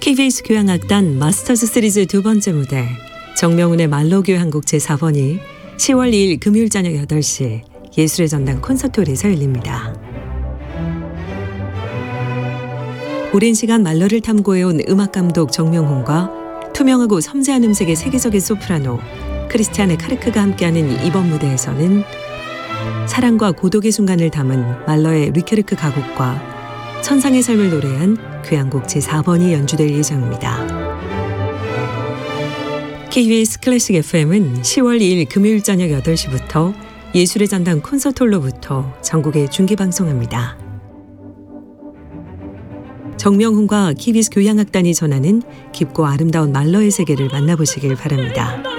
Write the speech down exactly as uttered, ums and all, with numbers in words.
케이비에스 교향악단 마스터즈 시리즈 두 번째 무대 정명훈의 말로 교향곡 제사 번이 시월 이일 금요일 저녁 여덟 시 예술의 전당 콘서트홀에서 열립니다. 오랜 시간 말러를 탐구해온 음악감독 정명훈과 투명하고 섬세한 음색의 세계적인 소프라노 크리스티아네 카르크가 함께하는 이번 무대에서는 사랑과 고독의 순간을 담은 말러의 리케르크 가곡과 천상의 삶을 노래한 교향곡 제사 번이 연주될 예정입니다. 케이비에스 클래식 에프엠은 시월 이일 금요일 저녁 여덟 시부터 예술의 전당 콘서트홀로부터 전국에 중계방송합니다. 정명훈과 케이비에스 교향악단이 전하는 깊고 아름다운 말러의 세계를 만나보시길 바랍니다.